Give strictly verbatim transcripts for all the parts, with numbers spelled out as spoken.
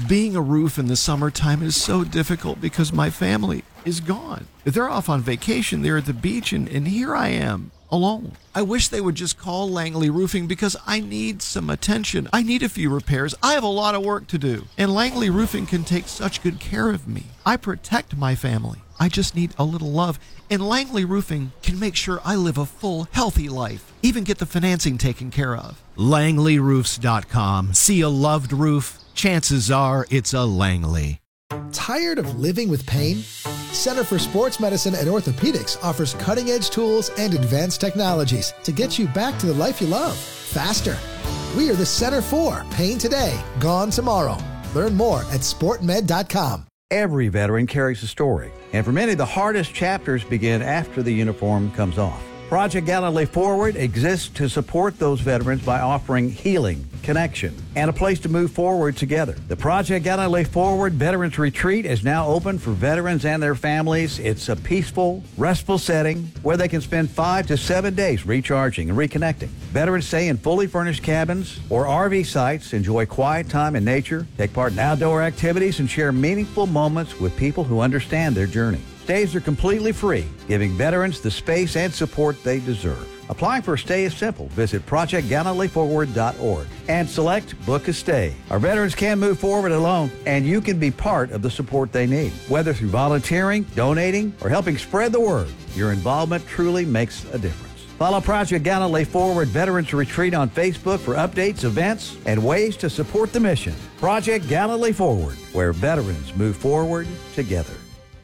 Being a roof in the summertime is so difficult because my family is gone. They're off on vacation. They're at the beach, and, and here I am, alone. I wish they would just call Langley Roofing because I need some attention. I need a few repairs. I have a lot of work to do. And Langley Roofing can take such good care of me. I protect my family. I just need a little love. And Langley Roofing can make sure I live a full, healthy life. Even get the financing taken care of. Langley Roofs dot com. See a loved roof? Chances are it's a Langley. Tired of living with pain? Center for Sports Medicine and Orthopedics offers cutting-edge tools and advanced technologies to get you back to the life you love faster. We are the Center for Pain Today, Gone Tomorrow. Learn more at sport med dot com. Every veteran carries a story, and for many, the hardest chapters begin after the uniform comes off. Project Gallantly Forward exists to support those veterans by offering healing, connection, and a place to move forward together. The Project Gallantly Forward Veterans Retreat is now open for veterans and their families. It's a peaceful, restful setting where they can spend five to seven days recharging and reconnecting. Veterans stay in fully furnished cabins or R V sites, enjoy quiet time in nature, take part in outdoor activities, and share meaningful moments with people who understand their journey. Stays are completely free, giving veterans the space and support they deserve. Applying for a stay is simple. Visit project gallantly forward dot org and select Book a Stay. Our veterans can move forward alone, and you can be part of the support they need. Whether through volunteering, donating, or helping spread the word, your involvement truly makes a difference. Follow Project Gallantly Forward Veterans Retreat on Facebook for updates, events, and ways to support the mission. Project Gallantly Forward, where veterans move forward together.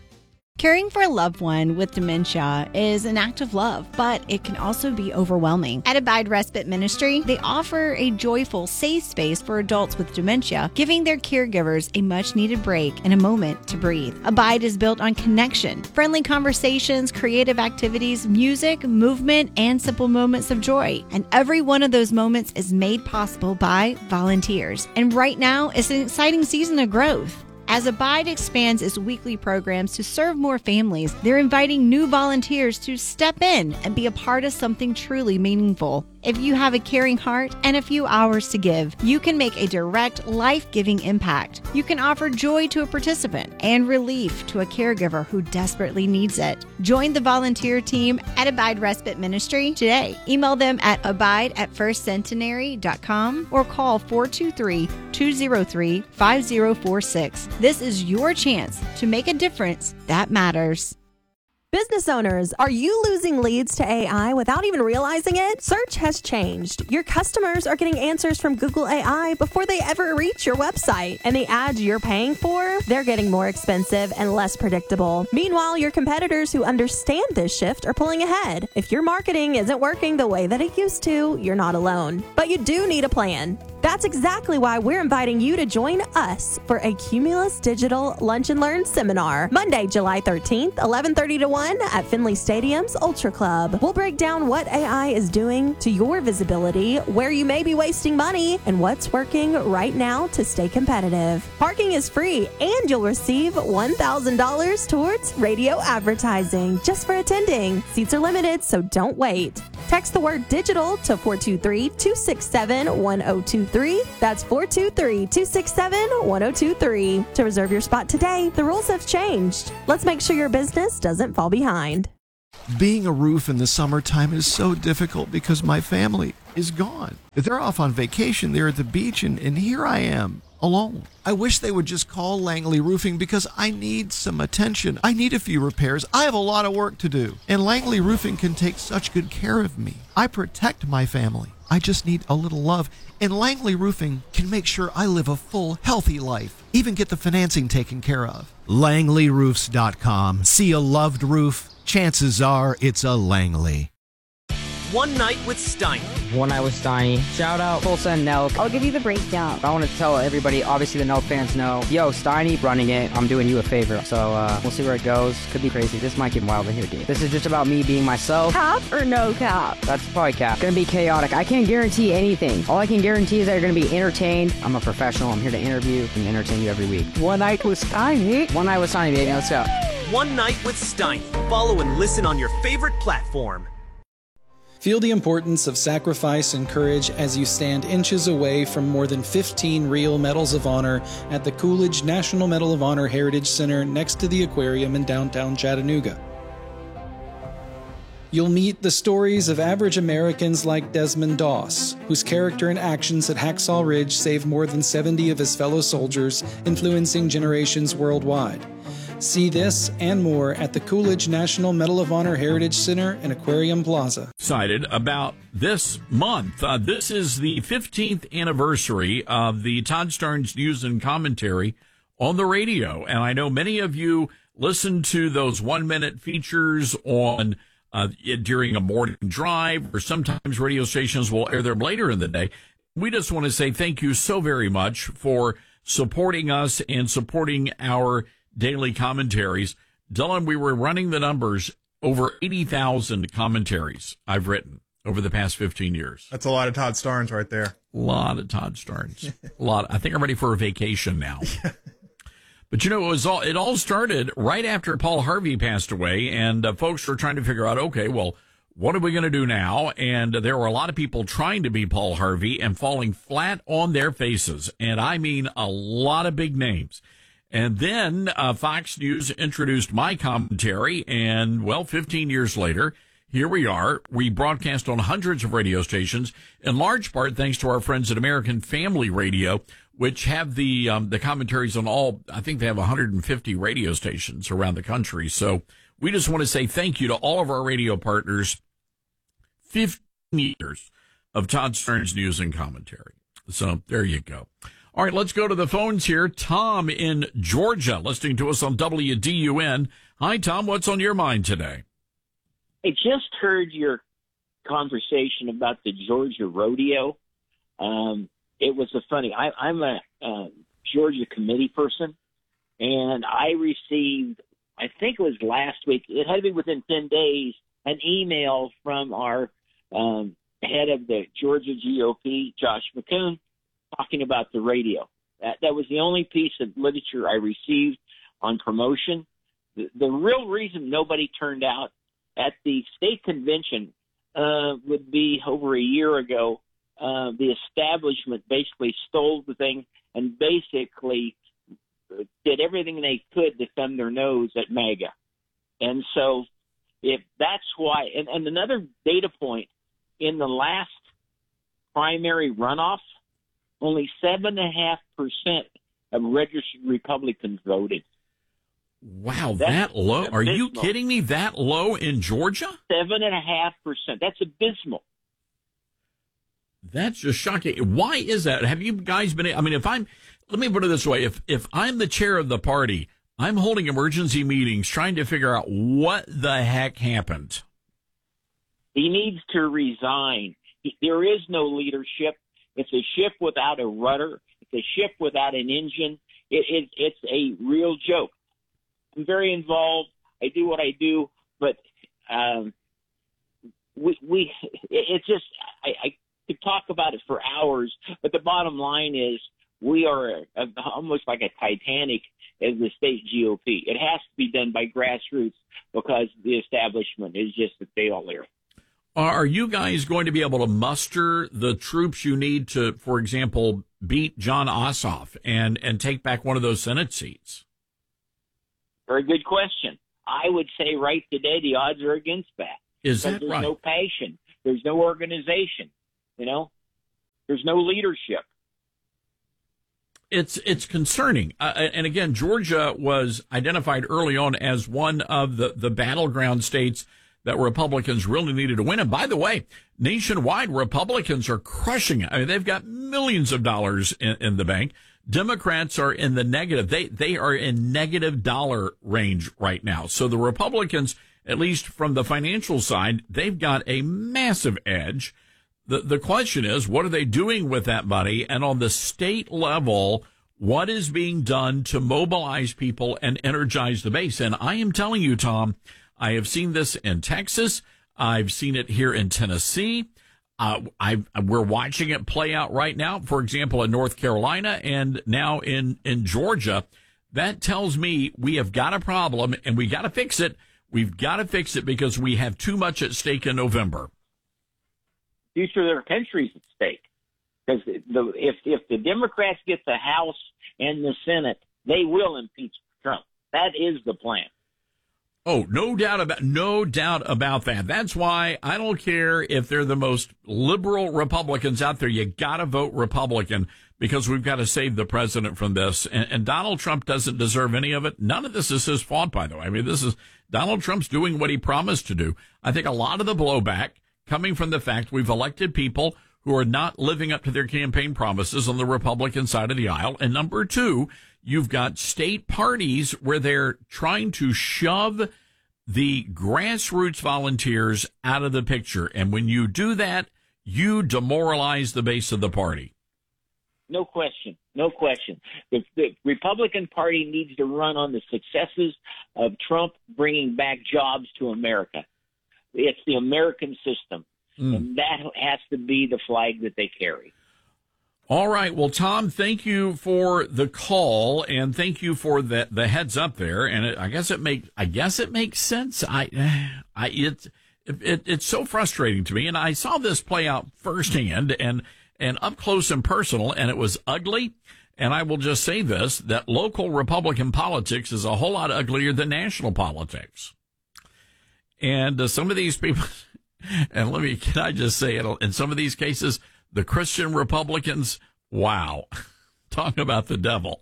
Caring for a loved one with dementia is an act of love, but it can also be overwhelming. At Abide Respite Ministry, they offer a joyful, safe space for adults with dementia, giving their caregivers a much-needed break and a moment to breathe. Abide is built on connection, friendly conversations, creative activities, music, movement, and simple moments of joy. And every one of those moments is made possible by volunteers. And right now, it's an exciting season of growth. As Abide expands its weekly programs to serve more families, they're inviting new volunteers to step in and be a part of something truly meaningful. If you have a caring heart and a few hours to give, you can make a direct, life-giving impact. You can offer joy to a participant and relief to a caregiver who desperately needs it. Join the volunteer team at Abide Respite Ministry today. Email them at abide at first centenary dot com or call four two three, two zero three, five zero four six. This is your chance to make a difference that matters. Business owners, are you losing leads to A I without even realizing it? Search has changed. Your customers are getting answers from Google A I before they ever reach your website. And the ads you're paying for, they're getting more expensive and less predictable. Meanwhile, your competitors who understand this shift are pulling ahead. If your marketing isn't working the way that it used to, you're not alone. But you do need a plan. That's exactly why we're inviting you to join us for a Cumulus Digital Lunch and Learn seminar, Monday, July thirteenth, eleven thirty to one at Finley Stadium's Ultra Club. We'll break down what A I is doing to your visibility, where you may be wasting money, and what's working right now to stay competitive. Parking is free, and you'll receive one thousand dollars towards radio advertising just for attending. Seats are limited, so don't wait. Text the word digital to four two three, two six seven, one zero two three. That's four two three, two six seven, one zero two three. To reserve your spot today, the rules have changed. Let's make sure your business doesn't fall behind. Being a roof in the summertime is so difficult because my family is gone. They're off on vacation. They're at the beach, and, and here I am, alone. I wish they would just call Langley Roofing because I need some attention. I need a few repairs. I have a lot of work to do. And Langley Roofing can take such good care of me. I protect my family. I just need a little love. And Langley Roofing can make sure I live a full, healthy life. Even get the financing taken care of. Langley Roofs dot com. See a loved roof? Chances are it's a Langley. One Night with Steiny. One Night with Steiny. Shout out Tulsa and Nelk. I'll give you the breakdown. I want to tell everybody, obviously the Nelk fans know, yo, Steiny running it, I'm doing you a favor. So uh, we'll see where it goes. Could be crazy. This might get wild in here, dude. This is just about me being myself. Cap or no cap? That's probably cap. Gonna be chaotic. I can't guarantee anything. All I can guarantee is that you're gonna be entertained. I'm a professional. I'm here to interview and entertain you every week. One Night with Steiny. One Night with Steiny, baby. Let's go. One Night with Steiny. Follow and listen on your favorite platform. Feel the importance of sacrifice and courage as you stand inches away from more than fifteen real Medals of Honor at the Coolidge National Medal of Honor Heritage Center next to the aquarium in downtown Chattanooga. You'll meet the stories of average Americans like Desmond Doss, whose character and actions at Hacksaw Ridge saved more than seventy of his fellow soldiers, influencing generations worldwide. See this and more at the Coolidge National Medal of Honor Heritage Center and Aquarium Plaza. Excited about this month. Uh, this is the fifteenth anniversary of the Todd Starnes News and Commentary on the radio. And I know many of you listen to those one-minute features on uh, during a morning drive, or sometimes radio stations will air them later in the day. We just want to say thank you so very much for supporting us and supporting our daily commentaries. Dylan, we were running the numbers, over eighty thousand commentaries I've written over the past fifteen years. That's a lot of Todd Starnes right there. A lot of Todd Starnes. A lot. I think I'm ready for a vacation now. But you know, it was all, it all started right after Paul Harvey passed away, and uh, folks were trying to figure out, okay, well, what are we going to do now? And there were a lot of people trying to be Paul Harvey and falling flat on their faces. And I mean a lot of big names. And then uh, Fox News introduced my commentary, and, well, fifteen years later, here we are. We broadcast on hundreds of radio stations, in large part thanks to our friends at American Family Radio, which have the um, the commentaries on all, I think they have one hundred fifty radio stations around the country. So we just want to say thank you to all of our radio partners. fifteen years of Todd Starnes News and Commentary. So there you go. All right, let's go to the phones here. Tom in Georgia, listening to us on W D U N. Hi, Tom. What's on your mind today? I just heard your conversation about the Georgia rodeo. Um, it was a funny. I, I'm a uh, Georgia committee person, and I received, I think it was last week, it had to be within ten days, an email from our um, head of the Georgia G O P, Josh McCoon, talking about the radio. That, that was the only piece of literature I received on promotion. The, the real reason nobody turned out at the state convention uh, would be over a year ago. Uh, the establishment basically stole the thing and basically did everything they could to thumb their nose at MAGA. And so if that's why, and, and another data point, in the last primary runoff, only seven and a half percent of registered Republicans voted. Wow, That's that low? Abysmal. Are you kidding me? That low in Georgia? Seven and a half percent. That's abysmal. That's just shocking. Why is that? Have you guys been, I mean, if I'm, let me put it this way. If, if I'm the chair of the party, I'm holding emergency meetings trying to figure out what the heck happened. He needs to resign. He, there is no leadership. It's a ship without a rudder. It's a ship without an engine. It, it, it's a real joke. I'm very involved. I do what I do, but um, we, we it, it's just, I, I could talk about it for hours, but the bottom line is we are a, a, almost like a Titanic as the state G O P. It has to be done by grassroots because the establishment is just a failure. Are you guys going to be able to muster the troops you need to, for example, beat Jon Ossoff and, and take back one of those Senate seats? Very good question. I would say right today the odds are against that. Is that there's right? There's no passion. There's no organization. You know, there's no leadership. It's it's concerning. Uh, and again, Georgia was identified early on as one of the, the battleground states that Republicans really needed to win. And by the way, nationwide, Republicans are crushing it. I mean, they've got millions of dollars in, in the bank. Democrats are in the negative. They they are in negative dollar range right now. So the Republicans, at least from the financial side, they've got a massive edge. The the question is, what are they doing with that money? And on the state level, what is being done to mobilize people and energize the base? And I am telling you, Tom, I have seen this in Texas. I've seen it here in Tennessee. Uh, I we're watching it play out right now, for example, in North Carolina and now in, in Georgia. That tells me we have got a problem and we got to fix it. We've got to fix it because we have too much at stake in November. future of their country's at stake. Because the, if if the Democrats get the House and the Senate, they will impeach Trump. That is the plan. Oh, no doubt about no doubt about that. That's why I don't care if they're the most liberal Republicans out there. You got to vote Republican because we've got to save the president from this. And, and Donald Trump doesn't deserve any of it. None of this is his fault, by the way. I mean, this is Donald Trump's doing what he promised to do. I think a lot of the blowback coming from the fact we've elected people who are not living up to their campaign promises on the Republican side of the aisle. And number two, you've got state parties where they're trying to shove the grassroots volunteers out of the picture. And when you do that, you demoralize the base of the party. No question. No question. The, the Republican Party needs to run on the successes of Trump bringing back jobs to America. It's the American system. Mm. And that has to be the flag that they carry. All right. Well, Tom, thank you for the call and thank you for the, the heads up there. And it, I guess it make I guess it makes sense. I, I it, it it's so frustrating to me. And I saw this play out firsthand and and up close and personal, and it was ugly. And I will just say this: that local Republican politics is a whole lot uglier than national politics. And uh, some of these people. And let me, can I just say it? In some of these cases, the Christian Republicans, wow, talk about the devil.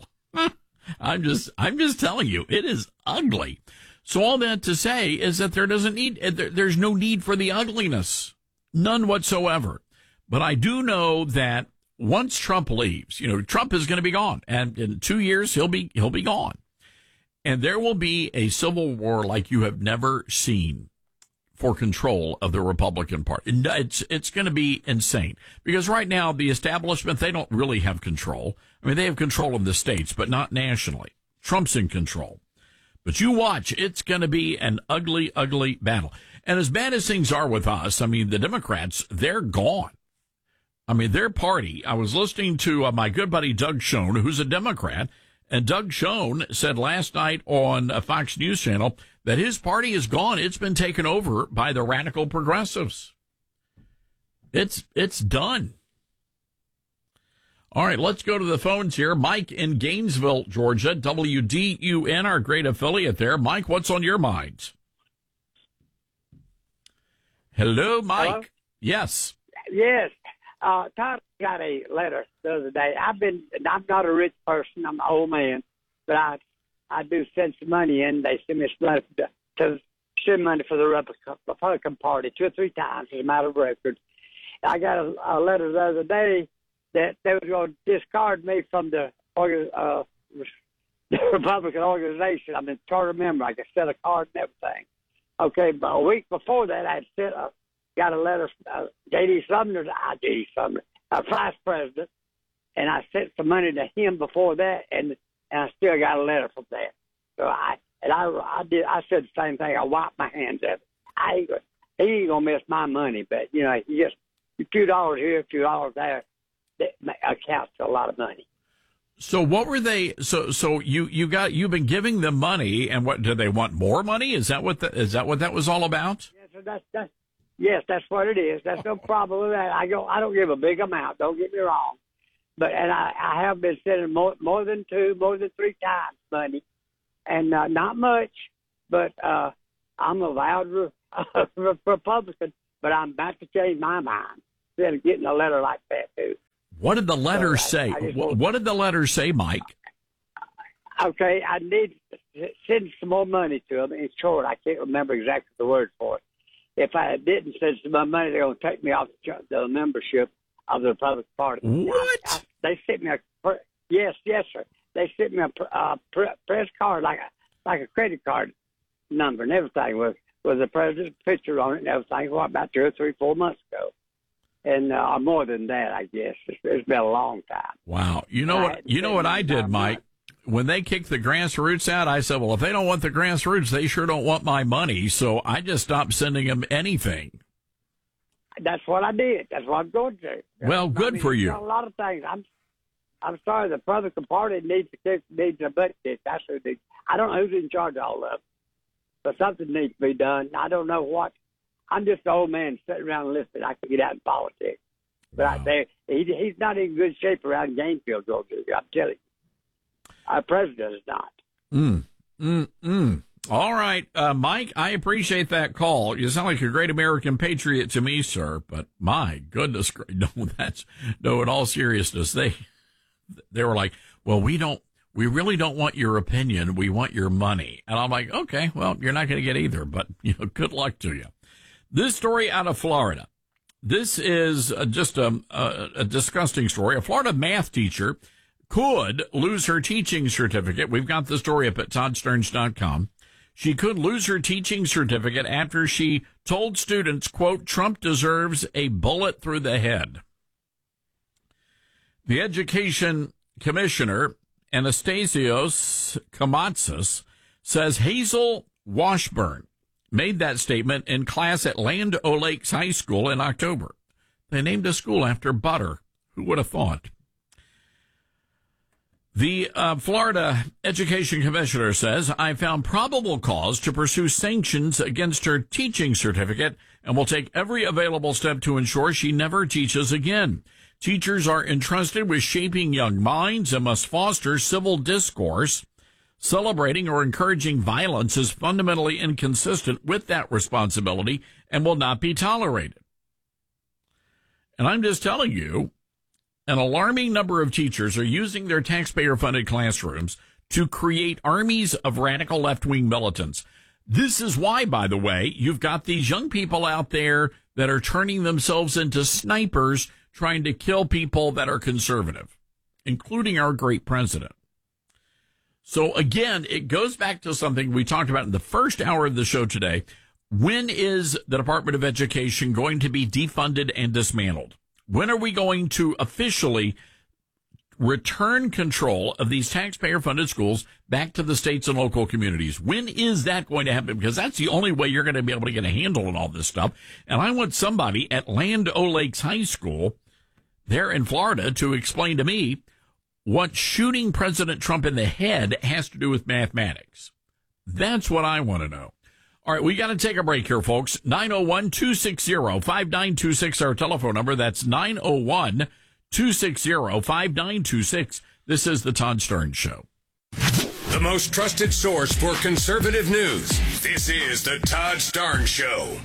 I'm just, I'm just telling you, it is ugly. So all that to say is that there doesn't need, there, there's no need for the ugliness, none whatsoever. But I do know that once Trump leaves, you know, Trump is going to be gone, and in two years he'll be, he'll be gone, and there will be a civil war like you have never seen for control of the Republican Party. It's, it's going to be insane because right now the establishment, they don't really have control. I mean, they have control of the states, but not nationally. Trump's in control. But you watch, it's going to be an ugly, ugly battle. And as bad as things are with us, I mean, the Democrats, they're gone. I mean, their party, I was listening to uh, my good buddy Doug Schoen, who's a Democrat, and Doug Schoen said last night on a Fox News channel that his party is gone. It's been taken over by the radical progressives. It's it's done. All right, let's go to the phones here. Mike in Gainesville, Georgia, W D U N, our great affiliate there. Mike, what's on your mind? Hello, Mike. Hello? Yes. Yes. Uh, Todd got a letter the other day. I've been, I'm not a rich person. I'm an old man, but I, I do send some money in. They send me some money to, to send money for the Republican Party two or three times as a matter of record. I got a, a letter the other day that they were going to discard me from the, uh, the Republican organization. I'm a charter member. I can set a card and everything. Okay, but a week before that, I had sent a got a letter from uh, J D. Sumner, uh, J D. Sumner, uh, vice president, and I sent some money to him before that, and and I still got a letter from that. So I and I I did I said the same thing. I wiped my hands of it. I ain't, he ain't gonna miss my money, but you know, you just a few dollars here, a few dollars there, that accounts to a lot of money. So what were they? So so you you got you've been giving them money, and what do they want? More money? Is that what the, is that what that was all about? Yes, so that's that's. Yes, that's what it is. That's no problem with that. I go. I don't give a big amount. Don't get me wrong, but and I, I have been sending more, more than two, more than three times money, and uh, not much. But uh, I'm a vowed re- Republican, but I'm about to change my mind instead of getting a letter like that too. What did the letter so say? I, I what, what did the letter say, Mike? Okay, I need to send some more money to them. In short, I can't remember exactly the word for it. If I didn't send some more money, they're going to take me off the membership of the Republican Party. What? I, I, they sent me a yes, yes, sir. They sent me a uh, press card like a like a credit card number and everything with with the president's picture on it and everything. What about two or three, four months ago, and uh, more than that, I guess. It's, it's been a long time. Wow. You know what? You know what I did, Mike. When they kicked the grassroots out, I said, well, if they don't want the grassroots, they sure don't want my money. So I just stopped sending them anything. That's what I did. That's what I'm going to. Well, good I mean, for you. A lot of things. I'm I'm sorry. The Republican Party needs to needs a budget. That's who needs. I don't know who's in charge of all of it, but something needs to be done. I don't know what. I'm just an old man sitting around listening. I can get out in politics. But Wow. I say he, he's not in good shape around Gainesville, Georgia. I'm telling you. Our president is not. Mm, mm, mm. All right, uh, Mike, I appreciate that call. You sound like a great American patriot to me, sir, but my goodness, no, that's, no, in all seriousness, they, they were like, well, we don't, we really don't want your opinion. We want your money. And I'm like, okay, well, you're not going to get either, but, you know, good luck to you. This story out of Florida. This is uh, just a, a, a disgusting story. A Florida math teacher could lose her teaching certificate. We've got the story up at todd stearns dot com. She could lose her teaching certificate after she told students, quote, Trump deserves a bullet through the head. The education commissioner, Anastasios Komatsis, says Hazel Washburn made that statement in class at Land O'Lakes High School in October. They named a school after butter. Who would have thought? The uh, Florida Education Commissioner says, I found probable cause to pursue sanctions against her teaching certificate and will take every available step to ensure she never teaches again. Teachers are entrusted with shaping young minds and must foster civil discourse. Celebrating or encouraging violence is fundamentally inconsistent with that responsibility and will not be tolerated. And I'm just telling you, an alarming number of teachers are using their taxpayer-funded classrooms to create armies of radical left-wing militants. This is why, by the way, you've got these young people out there that are turning themselves into snipers trying to kill people that are conservative, including our great president. So, again, it goes back to something we talked about in the first hour of the show today. When is the Department of Education going to be defunded and dismantled? When are we going to officially return control of these taxpayer-funded schools back to the states and local communities? When is that going to happen? Because that's the only way you're going to be able to get a handle on all this stuff. And I want somebody at Land O'Lakes High School there in Florida to explain to me what shooting President Trump in the head has to do with mathematics. That's what I want to know. All right, we got to take a break here, folks. nine oh one, two six zero, five nine two six, our telephone number. That's nine oh one, two six zero, five nine two six. This is the Todd Stearns Show. The most trusted source for conservative news. This is the Todd Stearns Show.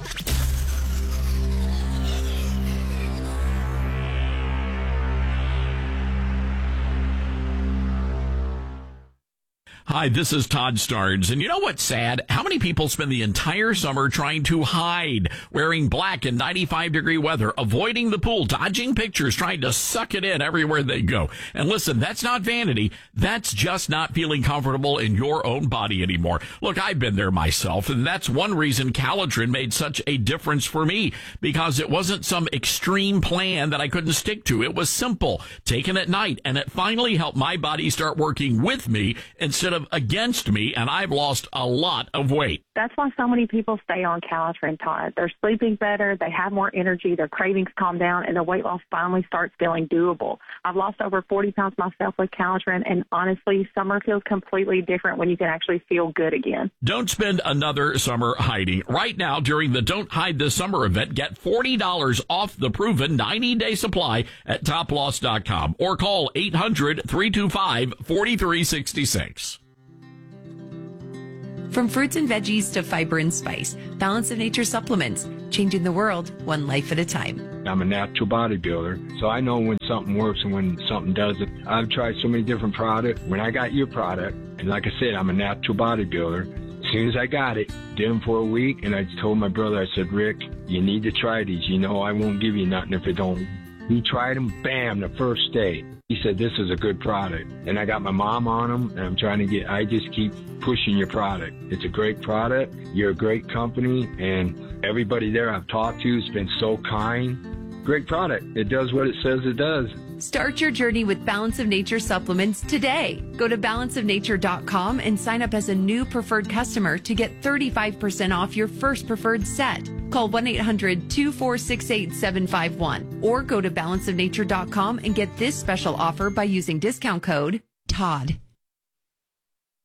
Hi, this is Todd Stearns. And you know what's sad? How many people spend the entire summer trying to hide, wearing black in ninety-five degree weather, avoiding the pool, dodging pictures, trying to suck it in everywhere they go. And listen, that's not vanity. That's just not feeling comfortable in your own body anymore. Look, I've been there myself, and that's one reason Calitrin made such a difference for me, because it wasn't some extreme plan that I couldn't stick to. It was simple, taken at night, and it finally helped my body start working with me instead of against me, and I've lost a lot of weight. That's why so many people stay on Calitrin, Todd. They're sleeping better, they have more energy, their cravings calm down, and the weight loss finally starts feeling doable. I've lost over forty pounds myself with Calitrin, and honestly, summer feels completely different when you can actually feel good again. Don't spend another summer hiding. Right now, during the Don't Hide This Summer event, get forty dollars off the proven ninety day supply at top loss dot com or call eight hundred, three two five, four three six six. From fruits and veggies to fiber and spice, Balance of Nature supplements, changing the world one life at a time. I'm a natural bodybuilder, so I know when something works and when something doesn't. I've tried so many different products. When I got your product, and like I said, I'm a natural bodybuilder, as soon as I got it, did them for a week, and I told my brother, I said, Rick, you need to try these. You know I won't give you nothing if it don't. He tried them, bam, the first day. He said, this is a good product. And I got my mom on them, and I'm trying to get, I just keep pushing your product. It's a great product. You're a great company, and everybody there I've talked to has been so kind. Great product. It does what it says it does. Start your journey with Balance of Nature supplements today. Go to balance of nature dot com and sign up as a new preferred customer to get thirty-five percent off your first preferred set. Call one eight hundred, two four six, eight seven five one or go to balance of nature dot com and get this special offer by using discount code TODD.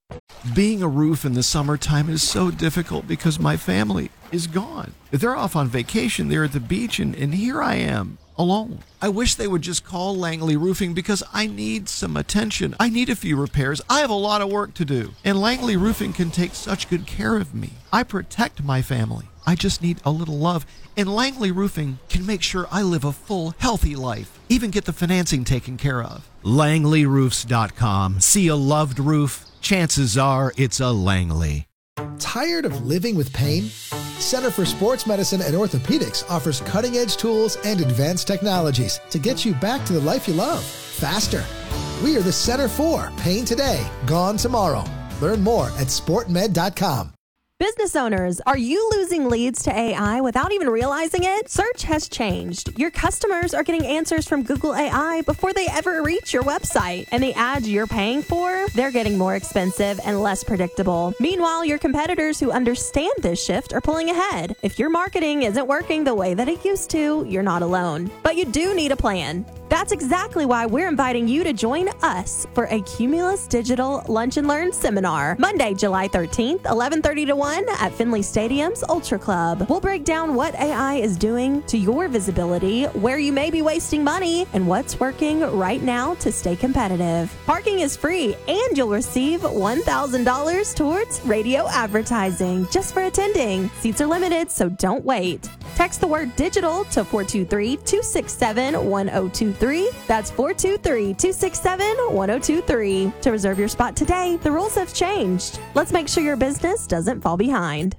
Being a roof in the summertime is so difficult because my family is gone. They're off on vacation, they're at the beach, and, and here I am, alone. I wish they would just call Langley Roofing because I need some attention. I need a few repairs. I have a lot of work to do. And Langley Roofing can take such good care of me. I protect my family. I just need a little love. And Langley Roofing can make sure I live a full, healthy life. Even get the financing taken care of. Langley Roofs dot com. See a loved roof? Chances are it's a Langley. Tired of living with pain? Center for Sports Medicine and Orthopedics offers cutting-edge tools and advanced technologies to get you back to the life you love, faster. We are the Center for Pain Today, Gone Tomorrow. Learn more at sport med dot com. Business owners, are you losing leads to A I without even realizing it? Search has changed. Your customers are getting answers from Google A I before they ever reach your website. And the ads you're paying for, they're getting more expensive and less predictable. Meanwhile, your competitors who understand this shift are pulling ahead. If your marketing isn't working the way that it used to, you're not alone. But you do need a plan. That's exactly why we're inviting you to join us for a Cumulus Digital Lunch and Learn seminar, Monday, July thirteenth, eleven thirty to one at Finley Stadium's Ultra Club. We'll break down what A I is doing to your visibility, where you may be wasting money, and what's working right now to stay competitive. Parking is free, and you'll receive one thousand dollars towards radio advertising just for attending. Seats are limited, so don't wait. Text the word digital to four two three, two six seven, one zero two three. That's four two three, two six seven, one zero two three. To reserve your spot today, the rules have changed. Let's make sure your business doesn't fall behind.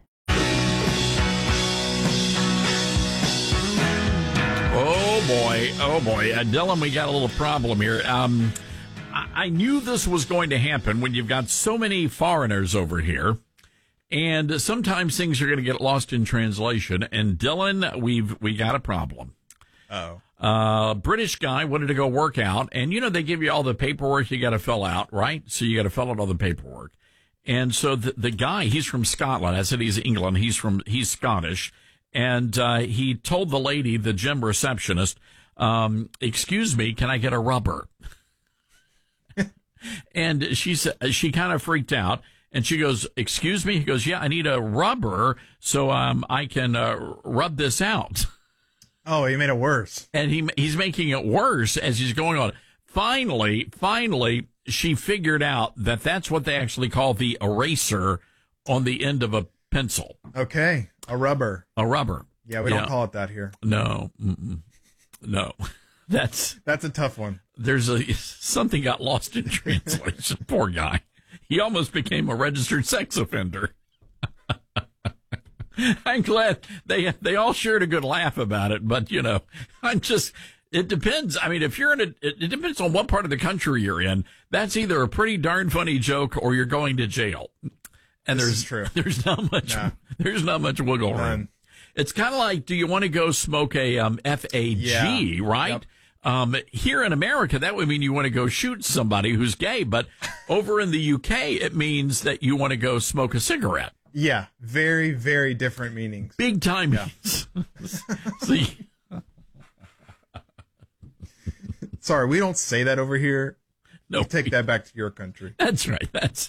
Oh, boy. Oh, boy. Uh, Dylan, we got a little problem here. Um, I-, I knew this was going to happen when you've got so many foreigners over here. And sometimes things are going to get lost in translation. And Dylan, we've we got a problem. Oh. Uh, British guy wanted to go work out, and you know they give you all the paperwork you got to fill out, right? So you got to fill out all the paperwork. And so the the guy, he's from Scotland. I said he's England. He's from he's Scottish, and uh, he told the lady, the gym receptionist, um, "Excuse me, can I get a rubber?" And she said she kind of freaked out. And she goes, "Excuse me?" He goes, "Yeah, I need a rubber so um, I can uh, rub this out." Oh, he made it worse. And he he's making it worse as he's going on. Finally, finally, she figured out that that's what they actually call the eraser on the end of a pencil. Okay, a rubber. A rubber. Yeah, we yeah. don't call it that here. No, mm-mm. no. That's that's a tough one. There's a something got lost in translation. Poor guy. He almost became a registered sex offender. I'm glad they they all shared a good laugh about it, but you know, I'm just. It depends. I mean, if you're in a, it, it depends on what part of the country you're in. That's either a pretty darn funny joke or you're going to jail. And this there's is true. there's not much nah. there's not much wiggle room. None. It's kind of like, do you want to go smoke a um, F A G, yeah. right? Yep. Um, here in America, that would mean you want to go shoot somebody who's gay, but over in the U K, it means that you want to go smoke a cigarette. Yeah, very, very different meanings. Big time yeah. meanings. See? Sorry, we don't say that over here. No, we take that back to your country. That's right. That's.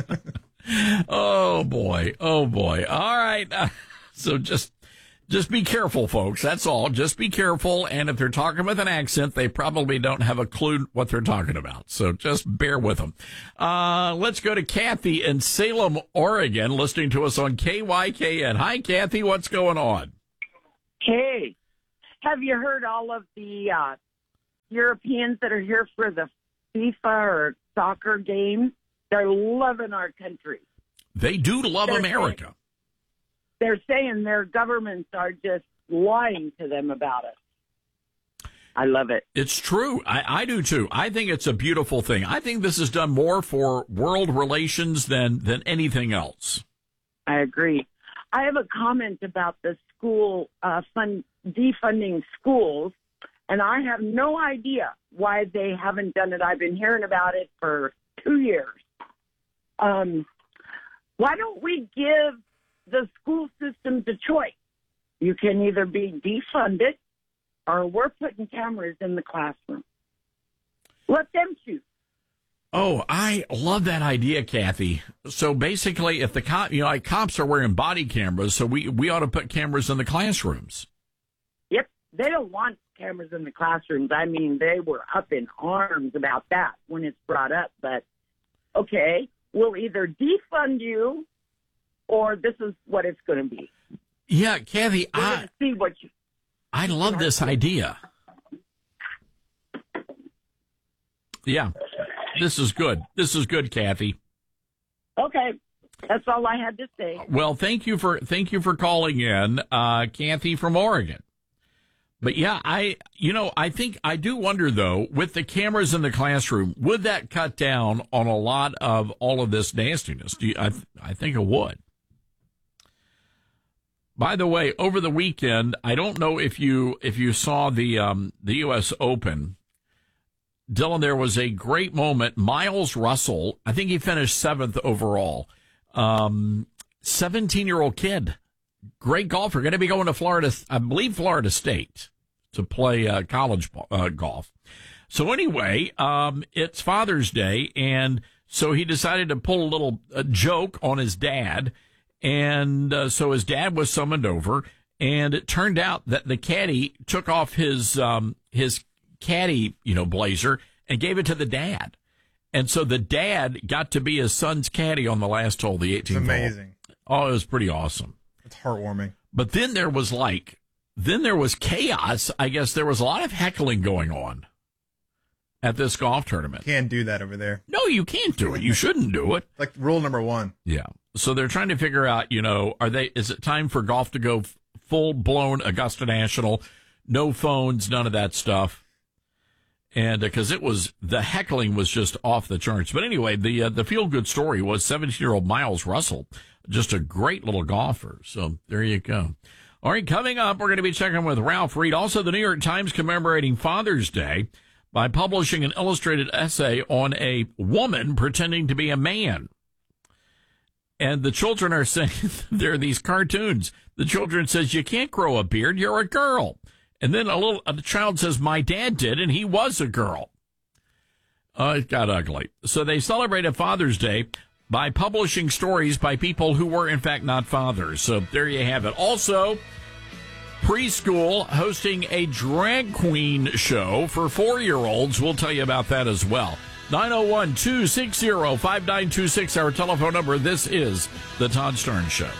Oh boy! Oh boy! All right. Uh, so just, just be careful, folks. That's all. Just be careful. And if they're talking with an accent, they probably don't have a clue what they're talking about. So just bear with them. Uh, let's go to Kathy in Salem, Oregon, listening to us on K Y K N. Hi, Kathy. What's going on? Hey, have you heard all of the uh, Europeans that are here for the FIFA or soccer game? They're loving our country. They do love they're America. Saying, they're saying their governments are just lying to them about it. I love it. It's true. I, I do too. I think it's a beautiful thing. I think this has done more for world relations than, than anything else. I agree. I have a comment about the school uh, fund defunding schools, and I have no idea why they haven't done it. I've been hearing about it for two years. Um, why don't we give the school systems a choice? You can either be defunded or we're putting cameras in the classroom. Let them choose. Oh, I love that idea, Kathy. So basically, if the cop, you know, like cops are wearing body cameras, so we, we ought to put cameras in the classrooms. Yep. They don't want cameras in the classrooms. I mean, they were up in arms about that when it's brought up. But, okay, we'll either defund you or this is what it's going to be. Yeah, Kathy, We're I, gonna see what you, I love this idea. Yeah, this is good. This is good, Kathy. Okay. That's all I had to say. Well, thank you for thank you for calling in, uh, Kathy from Oregon. But yeah, I you know I think I do wonder though, with the cameras in the classroom, would that cut down on a lot of all of this nastiness? Do you, I I think it would. By the way, over the weekend, I don't know if you if you saw the um, the U S Open. Dylan, there was a great moment. Miles Russell, I think he finished seventh overall. Um, seventeen-year-old kid, great golfer, going to be going to Florida, I believe Florida State, to play uh, college uh, golf. So anyway, um, it's Father's Day, and so he decided to pull a little a joke on his dad, and uh, so his dad was summoned over, and it turned out that the caddy took off his um, his caddy, you know, blazer and gave it to the dad. And so the dad got to be his son's caddy on the last hole, the eighteenth hole. It's amazing. Oh, it was pretty awesome. It's heartwarming. But then there was like, then there was chaos. I guess there was a lot of heckling going on at this golf tournament. Can't do that over there. No, you can't do it. You shouldn't do it. Like rule number one. Yeah. So they're trying to figure out, you know, are they, is it time for golf to go full blown Augusta National? No phones, none of that stuff. And because uh, it was, the heckling was just off the charts. But anyway, the uh, the feel-good story was seventeen-year-old Miles Russell, just a great little golfer. So there you go. All right, coming up, we're going to be checking with Ralph Reed. Also, the New York Times commemorating Father's Day by publishing an illustrated essay on a woman pretending to be a man. And the children are saying, there are these cartoons. The children says, you can't grow a beard, you're a girl. And then a little a child says, my dad did, and he was a girl. Uh, it got ugly. So they celebrated Father's Day by publishing stories by people who were, in fact, not fathers. So there you have it. Also, preschool hosting a drag queen show for four-year-olds. We'll tell you about that as well. nine oh one, two six zero, five nine two six, our telephone number. This is The Todd Starnes Show.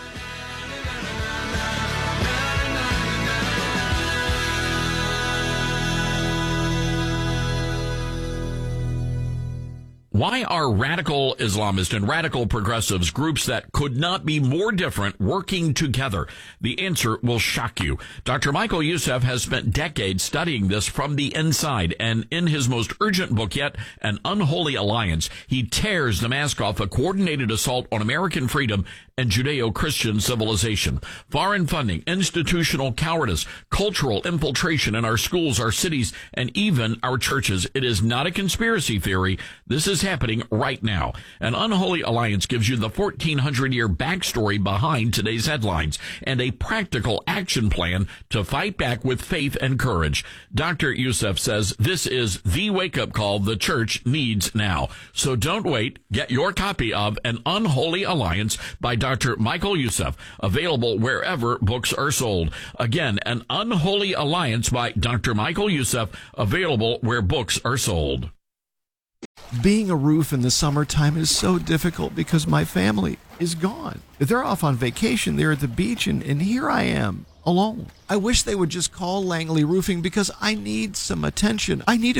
Why are radical Islamists and radical progressives, groups that could not be more different, working together? The answer will shock you. Doctor Michael Youssef has spent decades studying this from the inside, and in his most urgent book yet, An Unholy Alliance, he tears the mask off a coordinated assault on American freedom and Judeo-Christian civilization. Foreign funding, institutional cowardice, cultural infiltration in our schools, our cities, and even our churches. It is not a conspiracy theory. This is happening right now. An Unholy Alliance gives you the fourteen hundred year backstory behind today's headlines and a practical action plan to fight back with faith and courage. Doctor Youssef says this is the wake-up call the church needs now. So don't wait. Get your copy of An Unholy Alliance by Doctor Michael Youssef, available wherever books are sold. Again, An Unholy Alliance by Doctor Michael Youssef, available where books are sold. Being a roof in the summertime is so difficult because my family is gone. They're off on vacation. They're at the beach, and, and here I am, alone. I wish they would just call Langley Roofing because I need some attention. I need a